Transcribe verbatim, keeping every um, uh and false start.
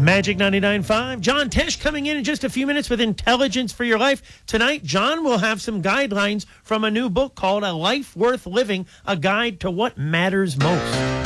Magic ninety-nine point five. John Tesh coming in in just a few minutes with Intelligence for Your Life. Tonight, John will have some guidelines from a new book called A Life Worth Living, a guide to what matters most.